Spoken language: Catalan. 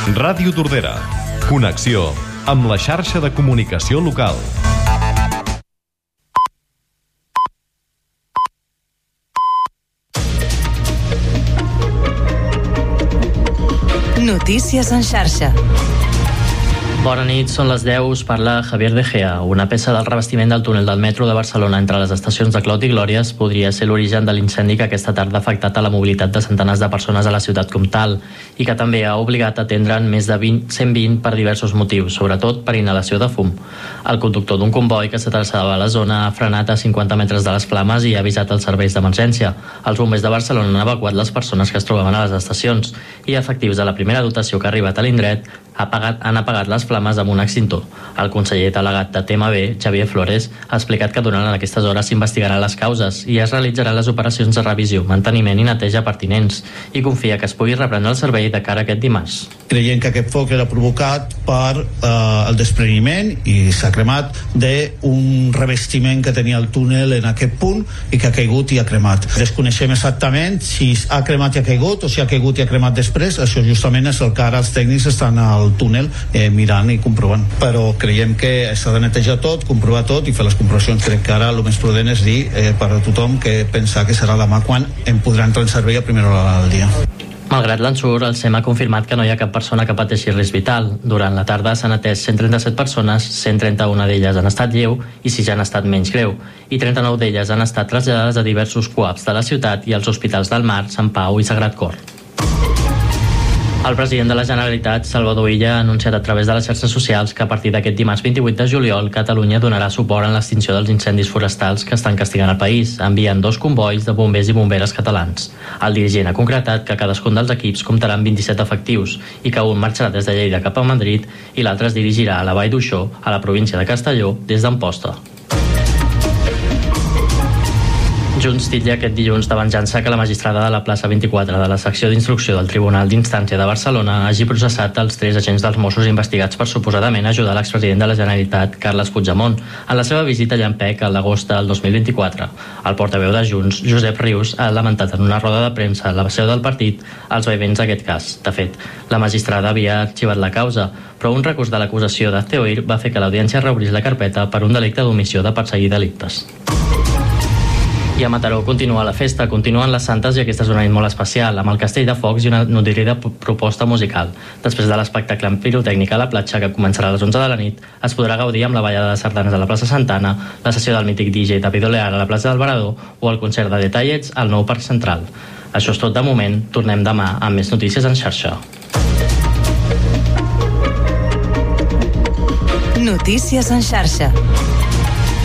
Ràdio Tordera. Connexió amb la xarxa de comunicació local. Notícies en xarxa. Bona nit, són les 10, us parla Javier De Gea. Una peça del revestiment del túnel del metro de Barcelona entre les estacions de Clot i Glòries podria ser l'origen de l'incendi que aquesta tarda ha afectat a la mobilitat de centenars de persones a la ciutat comtal i que també ha obligat a atendre'n més de 120 per diversos motius, sobretot per inhalació de fum. El conductor d'un comboi que s'atravessava a la zona ha frenat a 50 metres de les flames i ha avisat els serveis d'emergència. Els bombers de Barcelona han evacuat les persones que es trobaven a les estacions i efectius de la primera dotació que ha arribat a l'indret han apagat les flames amb un extintor. El conseller delegat de TMB, Xavier Flores, ha explicat que durant aquestes hores s'investigaran les causes i es realitzaran les operacions de revisió, manteniment i neteja pertinents i confia que es pugui reprendre el servei de cara a aquest dimarts. Creiem que aquest foc era provocat per el despreniment i s'ha cremat d'un revestiment que tenia el túnel en aquest punt i que ha caigut i ha cremat. Desconeixem exactament si ha cremat i ha caigut o si ha caigut i ha cremat després. Això justament és el que ara els tècnics estan al túnel mirant i comprovant, però creiem que s'ha de netejar tot, comprovar tot i fer les comprovacions. Crec que ara el més prudent és dir per a tothom que pensar que serà demà quan em podrà entrar en servei a primera hora del dia. Malgrat l'ensurt, el SEM ha confirmat que no hi ha cap persona que pateixi risc vital. Durant la tarda s'han atès 137 persones, 131 d'elles han estat lleu i 6 han estat menys greu, i 39 d'elles han estat traslladades a diversos CUAPs de la ciutat i als hospitals del Mar, Sant Pau i Sagrat Cor. El president de la Generalitat, Salvador Illa, ha anunciat a través de les xarxes socials que a partir d'aquest dimarts 28 de juliol Catalunya donarà suport en l'extinció dels incendis forestals que estan castigant el país, enviant 2 combois de bombers i bomberes catalans. El dirigent ha concretat que cadascun dels equips comptarà amb 27 efectius i que un marxarà des de Lleida cap a Madrid i l'altre es dirigirà a la Vall d'Uixó, a la província de Castelló, des d'Amposta. Junts titlla aquest dilluns de venjança que la magistrada de la plaça 24 de la secció d'instrucció del Tribunal d'Instància de Barcelona hagi processat els 3 agents dels Mossos investigats per suposadament ajudar l'expresident de la Generalitat, Carles Puigdemont, en la seva visita a Llampec a l'agost del 2024. El portaveu de Junts, Josep Rius, ha lamentat en una roda de premsa a la seu del partit els vaivents d'aquest cas. De fet, la magistrada havia arxivat la causa, però un recurs de l'acusació d'Azte Oír va fer que l'audiència reobrís la carpeta per un delicte d'omissió de perseguir delictes. I a Mataró continua la festa, continuen les santes i aquesta és una nit molt especial, amb el castell de focs i una nodrida proposta musical. Després de l'espectacle amb pirotècnica a la platja, que començarà a les 11 de la nit, es podrà gaudir amb la ballada de sardanes a la plaça Santana, la sessió del mític DJ David Olear a la plaça del Varador o el concert de Detallets al nou Parc Central. Això és tot de moment, tornem demà amb més notícies en xarxa. Notícies en xarxa.